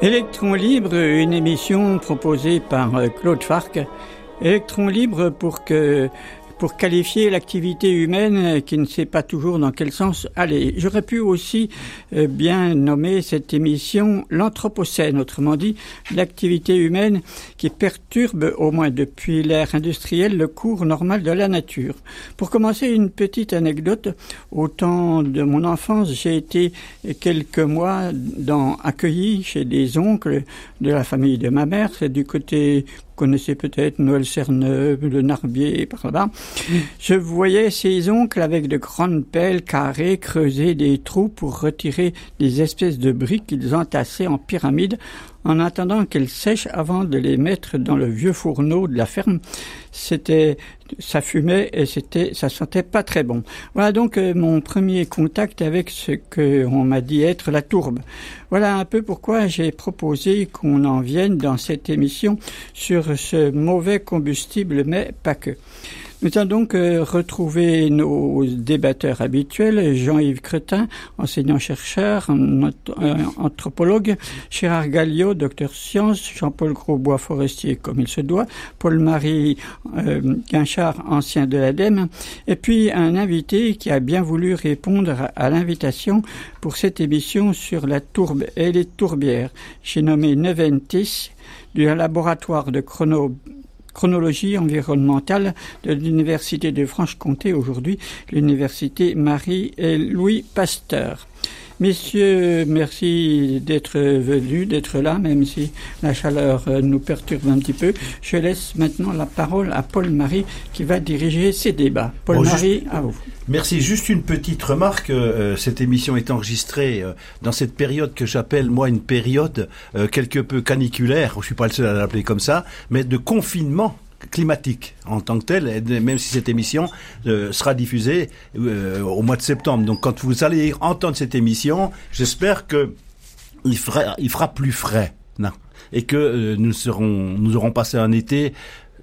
Électron libre, une émission proposée par Claude Farc. Électron libre pour qualifier l'activité humaine qui ne sait pas toujours dans quel sens aller. J'aurais pu aussi bien nommer cette émission l'Anthropocène, autrement dit l'activité humaine qui perturbe, au moins depuis l'ère industrielle, le cours normal de la nature. Pour commencer, une petite anecdote. Au temps de mon enfance, j'ai été quelques mois accueilli chez des oncles de la famille de ma mère. C'est du côté... Vous connaissez peut-être Noël Cerneuve, le Narbier, par là-bas. Je voyais ces oncles avec de grandes pelles carrées creuser des trous pour retirer des espèces de briques qu'ils entassaient en pyramide en attendant qu'elles sèchent avant de les mettre dans le vieux fourneau de la ferme. Ça fumait et ça sentait pas très bon. Voilà donc mon premier contact avec ce qu'on m'a dit être la tourbe. Voilà un peu pourquoi j'ai proposé qu'on en vienne dans cette émission sur ce mauvais combustible, mais pas que. Nous allons donc retrouver nos débatteurs habituels, Jean-Yves Cretin, enseignant-chercheur, anthropologue, Gérard Galliot, docteur sciences, Jean-Paul Grosbois-Forestier, comme il se doit, Paul-Marie Guinchard, ancien de l'ADEME, et puis un invité qui a bien voulu répondre à l'invitation pour cette émission sur la tourbe et les tourbières. J'ai nommé Neven Tiss, du laboratoire de chronologie environnementale de l'Université de Franche-Comté, aujourd'hui l'Université Marie et Louis Pasteur. Messieurs, merci d'être venus, d'être là, même si la chaleur nous perturbe un petit peu. Je laisse maintenant la parole à Paul-Marie qui va diriger ces débats. Paul-Marie, à vous. Merci. Juste une petite remarque. Cette émission est enregistrée dans cette période que j'appelle, moi, une période quelque peu caniculaire. Je suis pas le seul à l'appeler comme ça, mais de confinement climatique en tant que tel, même si cette émission sera diffusée au mois de septembre. Donc quand vous allez entendre cette émission, j'espère que il fera plus frais, non, et que nous aurons passé un été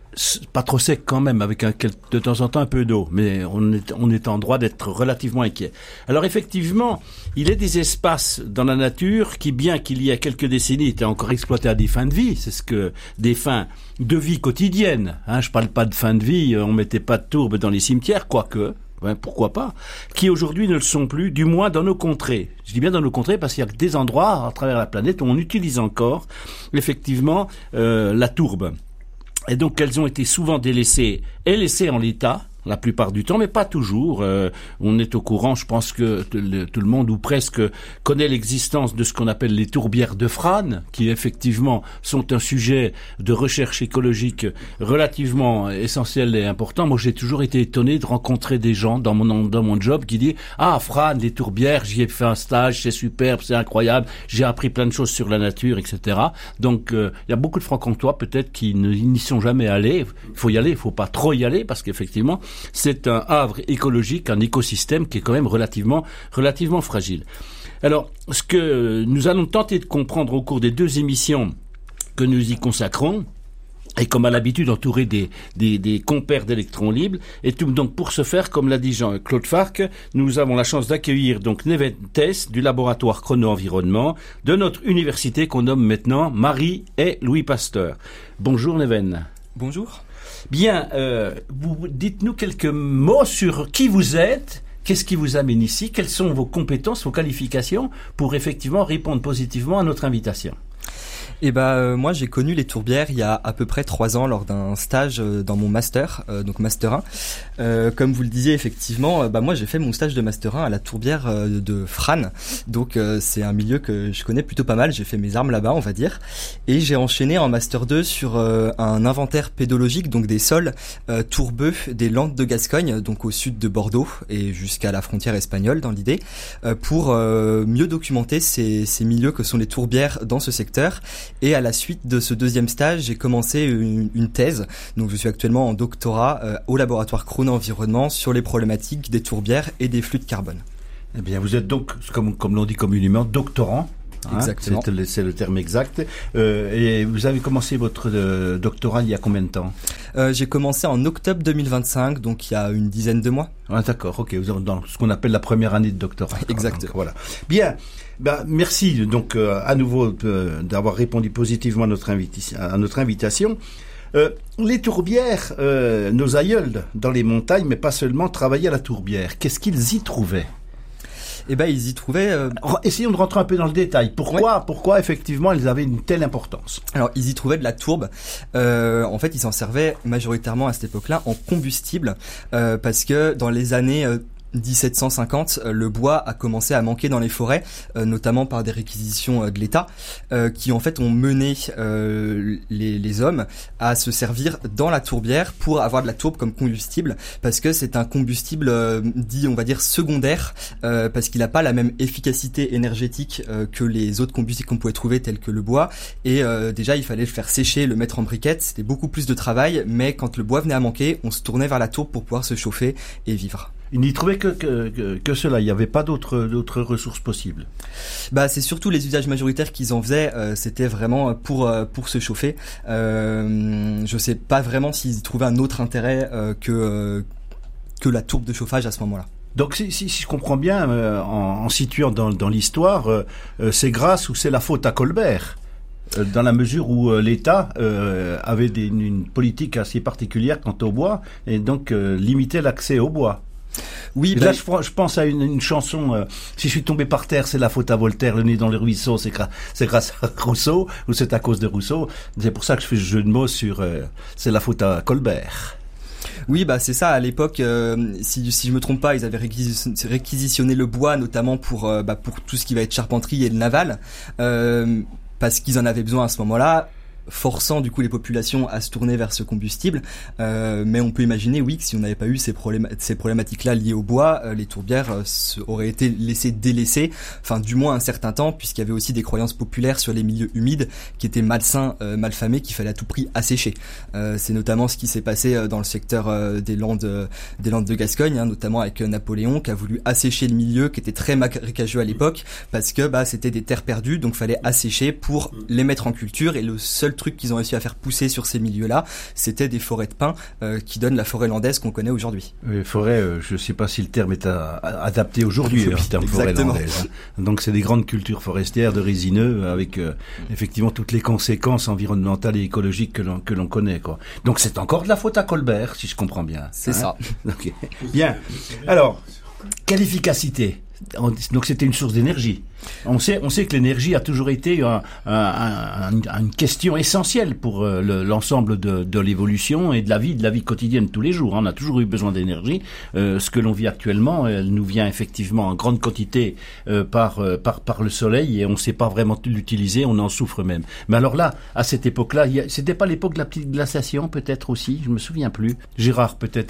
pas trop sec quand même, avec de temps en temps un peu d'eau, mais on est en droit d'être relativement inquiet. Alors effectivement, il y a des espaces dans la nature qui, bien qu'il y a quelques décennies, étaient encore exploités à des fins de vie. C'est des fins de vie quotidienne. Je parle pas de fin de vie, on mettait pas de tourbe dans les cimetières, quoique. Pourquoi pas, qui aujourd'hui ne le sont plus, du moins dans nos contrées. Je dis bien dans nos contrées parce qu'il y a des endroits à travers la planète où on utilise encore effectivement la tourbe. Et donc, elles ont été souvent délaissées et laissées en l'état, la plupart du temps, mais pas toujours. On est au courant, je pense que tout le monde, ou presque, connaît l'existence de ce qu'on appelle les tourbières de Frane, qui effectivement sont un sujet de recherche écologique relativement essentiel et important. Moi, j'ai toujours été étonné de rencontrer des gens dans mon job qui disent « Ah, Frane, les tourbières, j'y ai fait un stage, c'est superbe, c'est incroyable, j'ai appris plein de choses sur la nature, etc. » Donc, il y a beaucoup de Franc-Comtois, peut-être, qui n'y sont jamais allés. Il faut y aller, il faut pas trop y aller, parce qu'effectivement, c'est un havre écologique, un écosystème qui est quand même relativement fragile. Alors, ce que nous allons tenter de comprendre au cours des 2 émissions que nous y consacrons, et comme à l'habitude entouré des compères d'électrons libres, et tout, donc pour ce faire, comme l'a dit Jean-Claude Farc, nous avons la chance d'accueillir donc Neven Tiss du laboratoire chrono-environnement de notre université qu'on nomme maintenant Marie et Louis Pasteur. Bonjour Neven. Bonjour. Bien, vous dites-nous quelques mots sur qui vous êtes, qu'est-ce qui vous amène ici, quelles sont vos compétences, vos qualifications pour effectivement répondre positivement à notre invitation. Moi j'ai connu les tourbières il y a à peu près 3 ans lors d'un stage dans mon master, donc master 1. Comme vous le disiez effectivement, moi j'ai fait mon stage de master 1 à la tourbière de Frane. Donc c'est un milieu que je connais plutôt pas mal, j'ai fait mes armes là-bas on va dire. Et j'ai enchaîné en master 2 sur un inventaire pédologique, donc des sols tourbeux des Landes de Gascogne, donc au sud de Bordeaux et jusqu'à la frontière espagnole dans l'idée, pour mieux documenter ces milieux que sont les tourbières dans ce secteur. Et à la suite de ce 2e stage, j'ai commencé une thèse. Donc, je suis actuellement en doctorat au laboratoire chrono-environnement sur les problématiques des tourbières et des flux de carbone. Eh bien, vous êtes donc, comme l'on dit communément, doctorant. Exactement. C'est le terme exact. Et vous avez commencé votre doctorat il y a combien de temps? J'ai commencé en octobre 2025, donc il y a une dizaine de mois. Ah, d'accord, ok. Vous êtes dans ce qu'on appelle la première année de doctorat. Exact. Donc, voilà. Bien. Merci donc à nouveau d'avoir répondu positivement à notre invitation. Les tourbières, nos aïeuls dans les montagnes, mais pas seulement, travaillaient à la tourbière. Qu'est-ce qu'ils y trouvaient? Ils y trouvaient... Essayons de rentrer un peu dans le détail. Pourquoi effectivement ils avaient une telle importance? Alors, ils y trouvaient de la tourbe. En fait, ils s'en servaient majoritairement à cette époque-là en combustible, parce que dans les années 1750, le bois a commencé à manquer dans les forêts, notamment par des réquisitions de l'État, qui en fait ont mené les hommes à se servir dans la tourbière pour avoir de la tourbe comme combustible, parce que c'est un combustible dit, on va dire, secondaire, parce qu'il n'a pas la même efficacité énergétique que les autres combustibles qu'on pouvait trouver, tels que le bois, et déjà il fallait le faire sécher, le mettre en briquette, c'était beaucoup plus de travail, mais quand le bois venait à manquer, on se tournait vers la tourbe pour pouvoir se chauffer et vivre. Ils n'y trouvaient que cela, il n'y avait pas d'autres ressources possibles. C'est surtout les usages majoritaires qu'ils en faisaient, c'était vraiment pour se chauffer. Je sais pas vraiment s'ils trouvaient un autre intérêt que la tourbe de chauffage à ce moment-là. Donc si je comprends bien, en situant dans l'histoire, c'est grâce ou c'est la faute à Colbert, dans la mesure où l'État avait une politique assez particulière quant au bois, et donc limitait l'accès au bois. Oui, là, je pense à une chanson. Si je suis tombé par terre, c'est la faute à Voltaire. Le nez dans le ruisseau, c'est grâce à Rousseau, ou c'est à cause de Rousseau. C'est pour ça que je fais ce jeu de mots sur. C'est la faute à Colbert. Oui, c'est ça. À l'époque, si je me trompe pas, ils avaient réquisitionné le bois, notamment pour tout ce qui va être charpenterie et le naval, parce qu'ils en avaient besoin à ce moment-là, forçant du coup les populations à se tourner vers ce combustible, mais on peut imaginer que si on n'avait pas eu ces problématiques-là liées au bois, les tourbières auraient été délaissées, enfin du moins un certain temps, puisqu'il y avait aussi des croyances populaires sur les milieux humides qui étaient malsains, malfamés, qu'il fallait à tout prix assécher. C'est notamment ce qui s'est passé dans le secteur des Landes de Gascogne, notamment avec Napoléon qui a voulu assécher le milieu, qui était très marécageux à l'époque, parce que c'était des terres perdues, donc fallait assécher pour les mettre en culture, et le seul truc qu'ils ont réussi à faire pousser sur ces milieux-là, c'était des forêts de pins qui donnent la forêt landaise qu'on connaît aujourd'hui. Forêt, je ne sais pas si le terme est adapté aujourd'hui, le terme forêt landaise. Donc c'est des grandes cultures forestières de résineux avec effectivement toutes les conséquences environnementales et écologiques que l'on connaît, quoi. Donc c'est encore de la faute à Colbert, si je comprends bien. C'est ça. Okay. Bien. Alors, quelle efficacité? Donc c'était une source d'énergie. On sait que l'énergie a toujours été une question essentielle pour l'ensemble de l'évolution et de la vie quotidienne de tous les jours. On a toujours eu besoin d'énergie. Ce que l'on vit actuellement, elle nous vient effectivement en grande quantité par le soleil, et on ne sait pas vraiment l'utiliser, on en souffre même. Mais alors là, à cette époque-là, c'était pas l'époque de la petite glaciation, peut-être aussi, je me souviens plus. Gérard, peut-être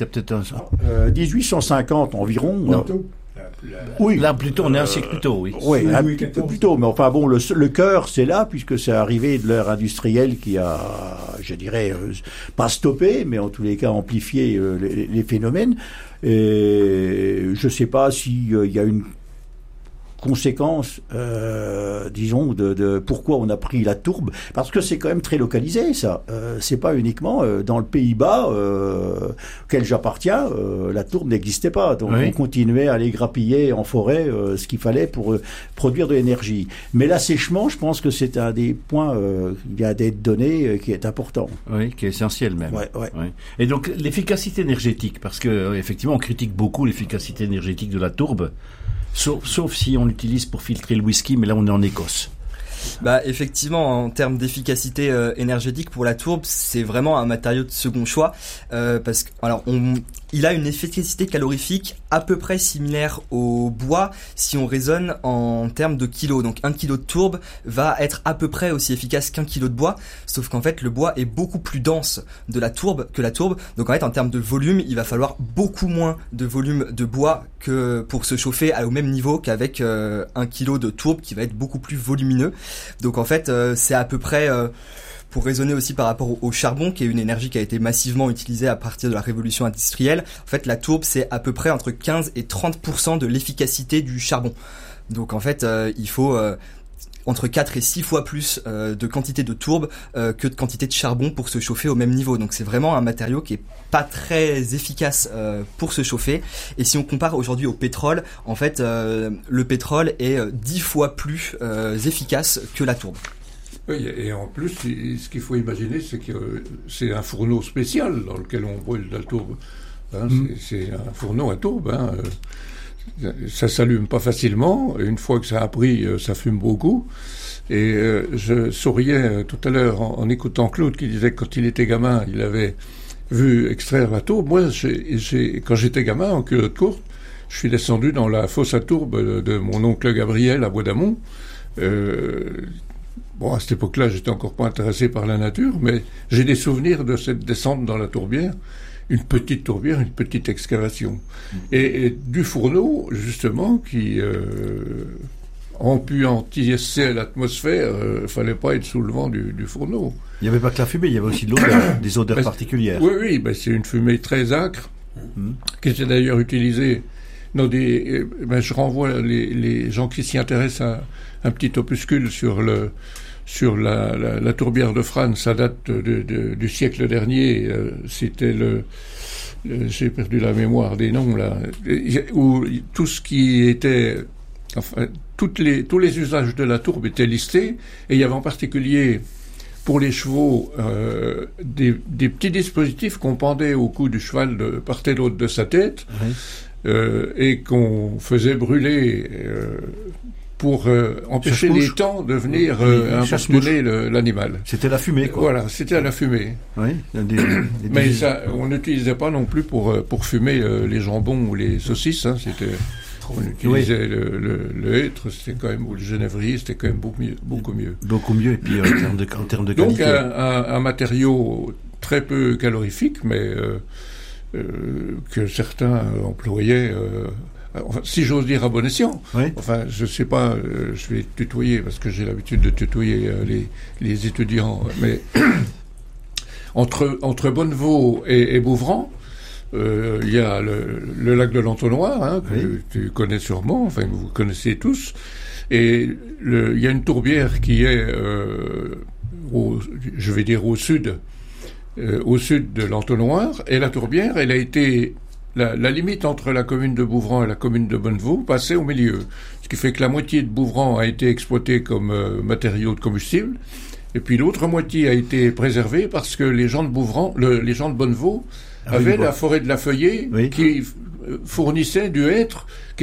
1850 environ. Oui, là plutôt, on est un siècle plus tôt, oui. Oui, un peu plus tôt, mais enfin bon, le cœur, c'est là, puisque c'est arrivé de l'ère industrielle qui a, je dirais, pas stoppé, mais en tous les cas amplifié les phénomènes. Et je sais pas s'il y a une conséquence, disons, de pourquoi on a pris la tourbe, parce que c'est quand même très localisé, ça. C'est pas uniquement dans le Pays-Bas auquel j'appartiens, la tourbe n'existait pas, donc on continuait à aller grappiller en forêt ce qu'il fallait pour produire de l'énergie. Mais l'assèchement, je pense que c'est un des points qui vient d'être donné, qui est important. Oui, qui est essentiel même. Ouais. Et donc l'efficacité énergétique, parce que effectivement on critique beaucoup l'efficacité énergétique de la tourbe. Sauf si on l'utilise pour filtrer le whisky, mais là on est en Écosse. Effectivement, en termes d'efficacité énergétique pour la tourbe, c'est vraiment un matériau de second choix, parce que il a une efficacité calorifique à peu près similaire au bois si on raisonne en termes de kilos. Donc 1 kilo de tourbe va être à peu près aussi efficace qu'1 kilo de bois, sauf qu'en fait le bois est beaucoup plus dense que la tourbe. Donc en fait en termes de volume, il va falloir beaucoup moins de volume de bois que pour se chauffer au même niveau qu'avec 1 kilo de tourbe qui va être beaucoup plus volumineux. Donc en fait c'est à peu près... Pour raisonner aussi par rapport au charbon, qui est une énergie qui a été massivement utilisée à partir de la révolution industrielle, en fait la tourbe c'est à peu près entre 15 et 30% de l'efficacité du charbon. Donc en fait il faut entre 4 et 6 fois plus de quantité de tourbe que de quantité de charbon pour se chauffer au même niveau. Donc c'est vraiment un matériau qui est pas très efficace pour se chauffer. Et si on compare aujourd'hui au pétrole, en fait, le pétrole est 10 fois plus efficace que la tourbe. Oui, et en plus, ce qu'il faut imaginer, c'est que c'est un fourneau spécial dans lequel on brûle de la tourbe. Hein, c'est un fourneau à tourbe. Hein, ça s'allume pas facilement. Une fois que ça a pris, ça fume beaucoup. Et je souriais tout à l'heure en écoutant Claude qui disait que quand il était gamin, il avait vu extraire la tourbe. Moi, quand j'étais gamin, en culotte courte, je suis descendu dans la fosse à tourbe de mon oncle Gabriel à Bois d'Amont. Bon, à cette époque-là, j'étais encore pas intéressé par la nature, mais j'ai des souvenirs de cette descente dans la tourbière. Une petite tourbière, une petite excavation. Et du fourneau, justement, qui empuantissait l'atmosphère, fallait pas être sous le vent du fourneau. Il n'y avait pas que la fumée, il y avait aussi de l'odeur, des odeurs particulières. Oui, c'est une fumée très âcre, qui était d'ailleurs utilisée dans je renvoie les gens qui s'y intéressent à un petit opuscule sur la tourbière de Frasnes. Ça date du siècle dernier. C'était j'ai perdu la mémoire des noms là, où tout ce qui était, enfin, tous les usages de la tourbe étaient listés, et il y avait en particulier pour les chevaux des petits dispositifs qu'on pendait au cou du cheval de part et d'autre de sa tête. Oui. Et qu'on faisait brûler pour empêcher les temps de venir importuner l'animal. C'était la fumée, quoi. Voilà, c'était la fumée. Oui. Mais ça, on n'utilisait pas non plus pour fumer les jambons ou les saucisses. Hein, on utilisait le hêtre, c'était quand même, ou le genévrier, c'était quand même beaucoup mieux. Beaucoup mieux, et puis en termes de qualité. Donc un matériau très peu calorifique, mais que certains employaient, enfin, si j'ose dire, à bon escient. Oui. Enfin, je sais pas, je vais tutoyer parce que j'ai l'habitude de tutoyer les étudiants, mais entre Bonnevaux et Bouvran, il y a le lac de l'Entonnoir, hein, que tu connais sûrement, enfin vous connaissez tous, et il y a une tourbière qui est, je vais dire au sud de l'Entonnoir, et la tourbière, elle a été la limite entre la commune de Bouvran et la commune de Bonnevaux passée au milieu, ce qui fait que la moitié de Bouvran a été exploitée comme matériau de combustible, et puis l'autre moitié a été préservée parce que les gens de Bouvran, les gens de Bonnevaux avaient la forêt de la Feuillée qui fournissait du hêtre